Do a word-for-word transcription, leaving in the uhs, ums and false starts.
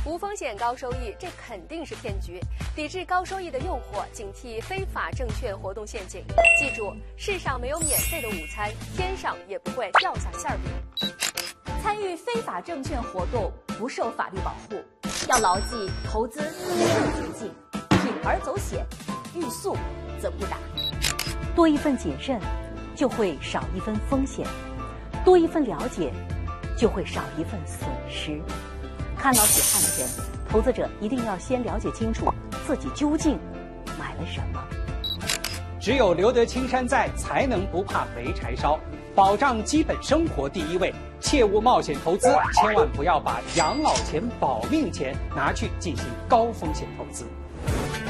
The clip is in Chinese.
无风险高收益，这肯定是骗局。抵制高收益的诱惑，警惕非法证券活动陷阱。记住，世上没有免费的午餐，天上也不会掉下馅饼。 参与非法证券活动不受法律保护，要牢记投资没有捷径，铤而走险，欲速则不达。 多一份谨慎，就会少一分风险；多一份了解，就会少一份损失。看牢血汗的人，投资者一定要先了解清楚自己究竟买了什么。 只有留得青山在，才能不怕没柴烧。保障基本生活第一位，切勿冒险投资，千万不要把养老钱、保命钱拿去进行高风险投资。